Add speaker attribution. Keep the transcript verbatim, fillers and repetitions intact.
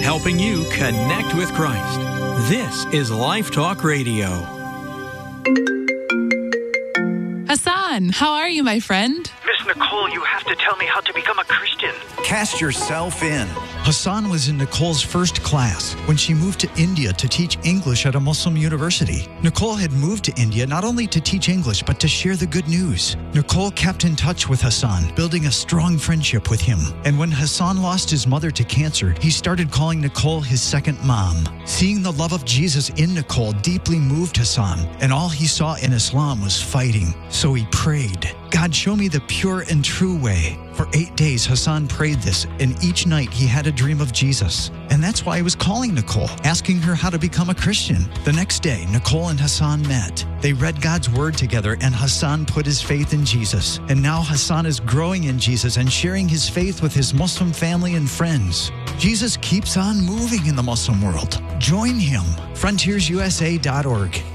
Speaker 1: helping you connect with Christ. This is Life Talk Radio.
Speaker 2: Hassan, how are you, my friend?
Speaker 3: Miss Nicole, you have to tell me how to become a Christian.
Speaker 4: Cast yourself in.
Speaker 5: Hassan was in Nicole's first class when she moved to India to teach English at a Muslim university. Nicole had moved to India not only to teach English, but to share the good news. Nicole kept in touch with Hassan, building a strong friendship with him. And when Hassan lost his mother to cancer, he started calling Nicole his second mom. Seeing the love of Jesus in Nicole deeply moved Hassan, and all he saw in Islam was fighting. So he prayed, "God, show me the pure and true way." For eight days, Hassan prayed this, and each night he had a dream of Jesus. And that's why he was calling Nicole, asking her how to become a Christian. The next day, Nicole and Hassan met. They read God's word together, and Hassan put his faith in Jesus. And now Hassan is growing in Jesus and sharing his faith with his Muslim family and friends. Jesus keeps on moving in the Muslim world. Join him. frontiers u s a dot org.